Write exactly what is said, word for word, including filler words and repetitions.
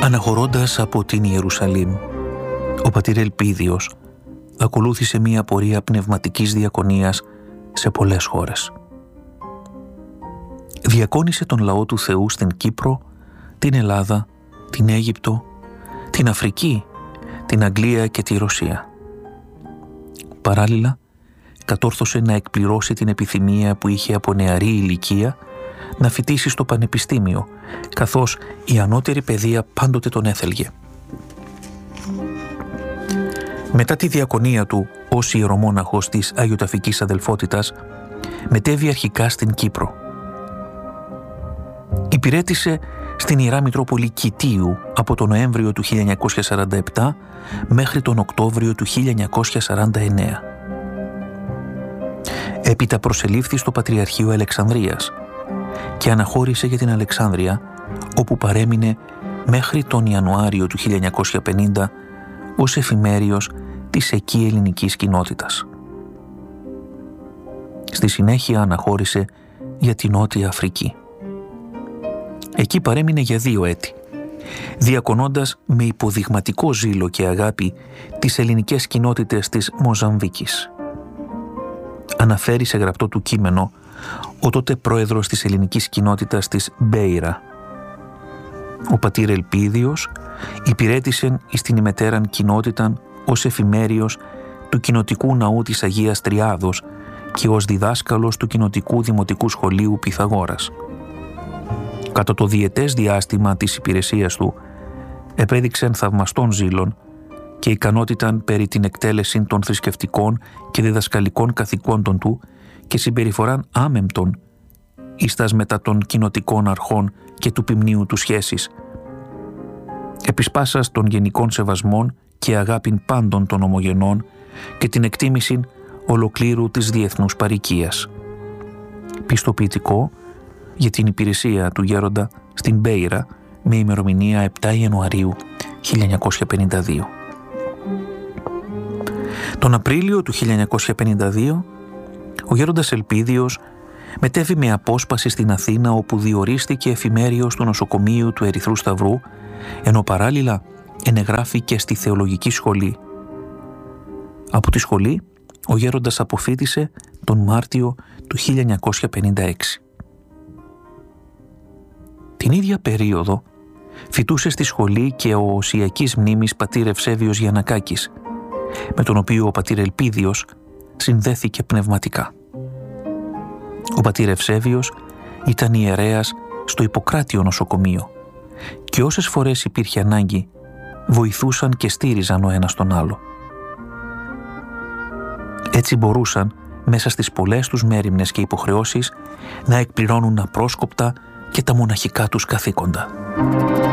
Αναχωρώντας από την Ιερουσαλήμ, ο πατήρ Ελπίδιος ακολούθησε μία πορεία πνευματικής διακονίας σε πολλές χώρες. Διακόνησε τον λαό του Θεού στην Κύπρο, την Ελλάδα, την Αίγυπτο, την Αφρική, την Αγγλία και τη Ρωσία. Παράλληλα, κατόρθωσε να εκπληρώσει την επιθυμία που είχε από νεαρή ηλικία να φοιτήσει στο πανεπιστήμιο, καθώς η ανώτερη παιδεία πάντοτε τον έθελγε. Μετά τη διακονία του ως ιερομόναχος της Αγιοταφικής Αδελφότητας, μετέβη αρχικά στην Κύπρο. Υπηρέτησε στην Ιερά Μητρόπολη Κιτίου από τον Νοέμβριο του χίλια εννιακόσια σαράντα επτά μέχρι τον Οκτώβριο του χίλια εννιακόσια σαράντα εννέα. Έπειτα προσελήφθη στο Πατριαρχείο Αλεξανδρίας και αναχώρησε για την Αλεξάνδρεια, όπου παρέμεινε μέχρι τον Ιανουάριο του χίλια εννιακόσια πενήντα ως εφημέριος της εκεί ελληνικής κοινότητας. Στη συνέχεια αναχώρησε για την Νότια Αφρική. Εκεί παρέμεινε για δύο έτη, διακονώντας με υποδειγματικό ζήλο και αγάπη τις ελληνικές κοινότητες της Μοζαμβίκης. Αναφέρει σε γραπτό του κείμενο ο τότε πρόεδρος της ελληνικής κοινότητας της Μπέιρα. Ο πατήρ Ελπίδιος υπηρέτησε εις την ημετέραν κοινότηταν ως εφημέριος του κοινοτικού ναού της Αγίας Τριάδος και ως διδάσκαλος του κοινοτικού δημοτικού σχολείου Πυθαγόρας. Κατά το διετές διάστημα της υπηρεσίας του επέδειξεν θαυμαστών ζήλων και ικανότηταν περί την εκτέλεση των θρησκευτικών και διδασκαλικών καθηκόντων του και συμπεριφοράν άμεμπτον ίστας μετά των κοινοτικών αρχών και του ποιμνίου του σχέσης, επισπάσας των γενικών σεβασμών και αγάπην πάντων των ομογενών και την εκτίμηση ολοκλήρου της διεθνούς παροικίας. Πιστοποιητικό για την υπηρεσία του γέροντα στην Μπέιρα με ημερομηνία επτά Ιανουαρίου χίλια εννιακόσια πενήντα δύο. Τον Απρίλιο του χίλια εννιακόσια πενήντα δύο, ο γέροντας Ελπίδιος μετέβη με απόσπαση στην Αθήνα, όπου διορίστηκε εφημέριος του νοσοκομείου του Ερυθρού Σταυρού, ενώ παράλληλα ενεγράφει και στη Θεολογική Σχολή. Από τη σχολή ο γέροντας αποφοίτησε τον Μάρτιο του χίλια εννιακόσια πενήντα έξι. Την ίδια περίοδο φοιτούσε στη σχολή και ο οσιακής μνήμης πατήρ Ευσέβιος Γιαννακάκης, με τον οποίο ο πατήρ Ελπίδιος συνδέθηκε πνευματικά. Ο πατήρ Ευσέβιος ήταν ιερέας στο Ιπποκράτιο νοσοκομείο και όσες φορές υπήρχε ανάγκη βοηθούσαν και στήριζαν ο ένας τον άλλο. Έτσι μπορούσαν μέσα στις πολλές τους μέριμνες και υποχρεώσεις να εκπληρώνουν απρόσκοπτα και τα μοναχικά τους καθήκοντα.